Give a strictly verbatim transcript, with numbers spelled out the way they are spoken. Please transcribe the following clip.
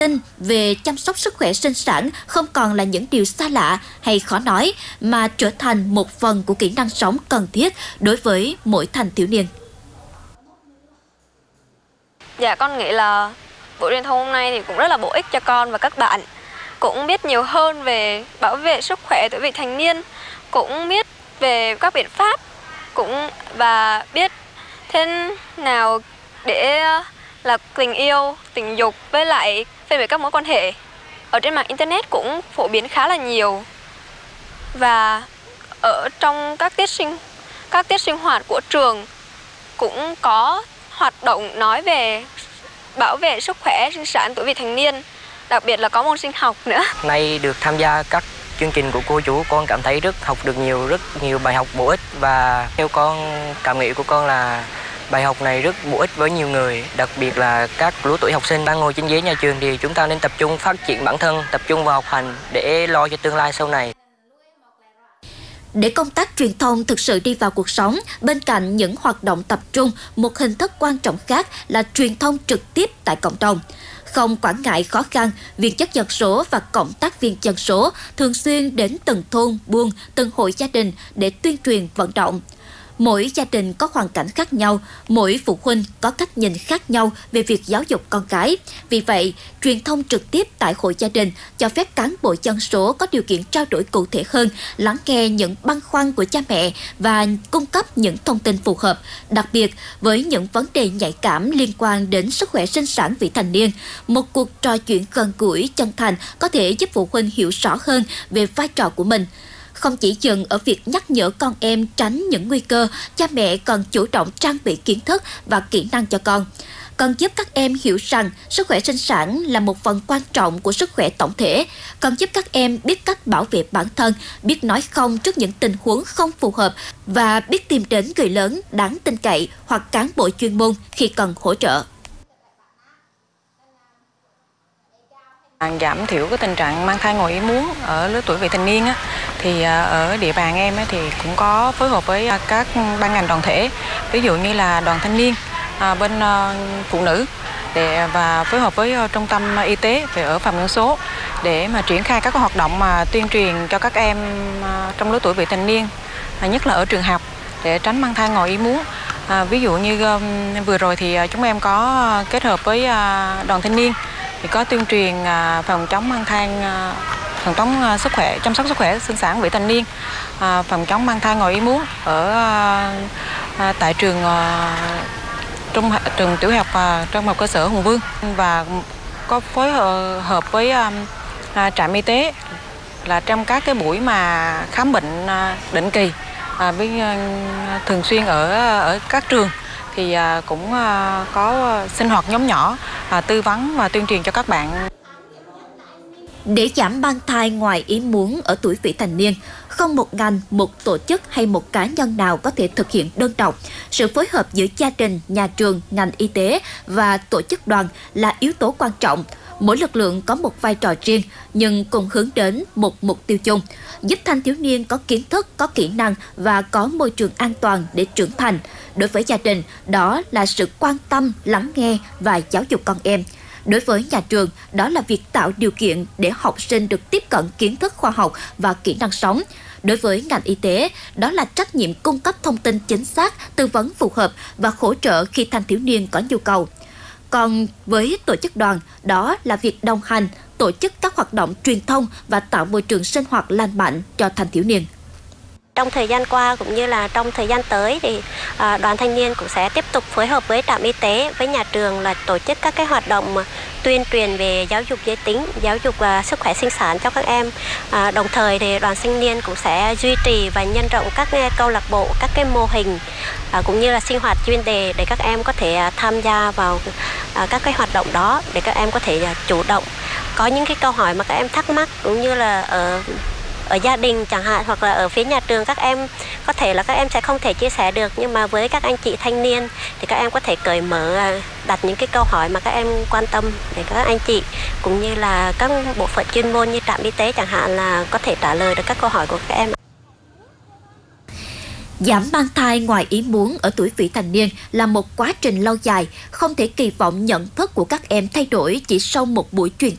tin về chăm sóc sức khỏe sinh sản không còn là những điều xa lạ hay khó nói, mà trở thành một phần của kỹ năng sống cần thiết đối với mỗi thanh thiếu niên. Dạ, con nghĩ là buổi truyền thông hôm nay thì cũng rất là bổ ích cho con và các bạn. Cũng biết nhiều hơn về bảo vệ sức khỏe tuổi vị thành niên, cũng biết về các biện pháp, cũng và biết thế nào để là tình yêu, tình dục với lại phê về các mối quan hệ. Ở trên mạng internet cũng phổ biến khá là nhiều. Và ở trong các tiết sinh các tiết sinh hoạt của trường cũng có hoạt động nói về bảo vệ sức khỏe sinh sản tuổi vị thành niên, đặc biệt là có môn sinh học nữa. Nay được tham gia các chương trình của cô chú, con cảm thấy rất học được nhiều rất nhiều bài học bổ ích, và theo con cảm nghĩ của con là bài học này rất bổ ích với nhiều người, đặc biệt là các lứa tuổi học sinh đang ngồi trên ghế nhà trường thì chúng ta nên tập trung phát triển bản thân, tập trung vào học hành để lo cho tương lai sau này. Để công tác truyền thông thực sự đi vào cuộc sống, bên cạnh những hoạt động tập trung, một hình thức quan trọng khác là truyền thông trực tiếp tại cộng đồng. Không quản ngại khó khăn, viên chức dân số và cộng tác viên dân số thường xuyên đến từng thôn, buôn, từng hội gia đình để tuyên truyền vận động. Mỗi gia đình có hoàn cảnh khác nhau, mỗi phụ huynh có cách nhìn khác nhau về việc giáo dục con cái. Vì vậy, truyền thông trực tiếp tại hội gia đình cho phép cán bộ dân số có điều kiện trao đổi cụ thể hơn, lắng nghe những băn khoăn của cha mẹ và cung cấp những thông tin phù hợp, đặc biệt với những vấn đề nhạy cảm liên quan đến sức khỏe sinh sản vị thành niên. Một cuộc trò chuyện gần gũi, chân thành có thể giúp phụ huynh hiểu rõ hơn về vai trò của mình. Không chỉ dừng ở việc nhắc nhở con em tránh những nguy cơ, cha mẹ còn chủ động trang bị kiến thức và kỹ năng cho con. Còn giúp các em hiểu rằng sức khỏe sinh sản là một phần quan trọng của sức khỏe tổng thể, còn giúp các em biết cách bảo vệ bản thân, biết nói không trước những tình huống không phù hợp và biết tìm đến người lớn đáng tin cậy hoặc cán bộ chuyên môn khi cần hỗ trợ. Giảm thiểu cái tình trạng mang thai ngoài ý muốn ở lứa tuổi vị thành niên á, thì ở địa bàn em á, thì cũng có phối hợp với các ban ngành đoàn thể, ví dụ như là đoàn thanh niên bên phụ nữ để và phối hợp với trung tâm y tế về ở Phạm Ngân Số để mà triển khai các hoạt động mà tuyên truyền cho các em trong lứa tuổi vị thành niên, nhất là ở trường học để tránh mang thai ngoài ý muốn. À, ví dụ như vừa rồi thì chúng em có kết hợp với đoàn thanh niên thì có tuyên truyền phòng chống mang thai, phòng chống sức khỏe, chăm sóc sức khỏe sinh sản vị thành niên, phòng chống mang thai ngoài ý muốn ở tại trường trung trường tiểu học và trung học cơ sở Hùng Vương, và có phối hợp với trạm y tế là trong các cái buổi mà khám bệnh định kỳ với thường xuyên ở ở các trường thì cũng có sinh hoạt nhóm nhỏ, tư vấn và tuyên truyền cho các bạn. Để giảm mang thai ngoài ý muốn ở tuổi vị thành niên, không một ngành, một tổ chức hay một cá nhân nào có thể thực hiện đơn độc. Sự phối hợp giữa gia đình, nhà trường, ngành y tế và tổ chức đoàn là yếu tố quan trọng. Mỗi lực lượng có một vai trò riêng nhưng cùng hướng đến một mục tiêu chung, giúp thanh thiếu niên có kiến thức, có kỹ năng và có môi trường an toàn để trưởng thành. Đối với gia đình, đó là sự quan tâm, lắng nghe và giáo dục con em. Đối với nhà trường, đó là việc tạo điều kiện để học sinh được tiếp cận kiến thức khoa học và kỹ năng sống. Đối với ngành y tế, đó là trách nhiệm cung cấp thông tin chính xác, tư vấn phù hợp và hỗ trợ khi thanh thiếu niên có nhu cầu. Còn với tổ chức đoàn, đó là việc đồng hành, tổ chức các hoạt động truyền thông và tạo môi trường sinh hoạt lành mạnh cho thanh thiếu niên. Trong thời gian qua cũng như là trong thời gian tới thì đoàn thanh niên cũng sẽ tiếp tục phối hợp với trạm y tế, với nhà trường là tổ chức các cái hoạt động tuyên truyền về giáo dục giới tính, giáo dục và sức khỏe sinh sản cho các em. À, đồng thời thì đoàn thanh niên cũng sẽ duy trì và nhân rộng các câu lạc bộ, các cái mô hình à, cũng như là sinh hoạt chuyên đề để các em có thể à, tham gia vào à, các cái hoạt động đó, để các em có thể à, chủ động có những cái câu hỏi mà các em thắc mắc, cũng như là ở ở gia đình chẳng hạn, hoặc là ở phía nhà trường các em có thể là các em sẽ không thể chia sẻ được, nhưng mà với các anh chị thanh niên thì các em có thể cởi mở đặt những cái câu hỏi mà các em quan tâm để các anh chị cũng như là các bộ phận chuyên môn như trạm y tế chẳng hạn là có thể trả lời được các câu hỏi của các em. Giảm mang thai ngoài ý muốn ở tuổi vị thành niên là một quá trình lâu dài, không thể kỳ vọng nhận thức của các em thay đổi chỉ sau một buổi truyền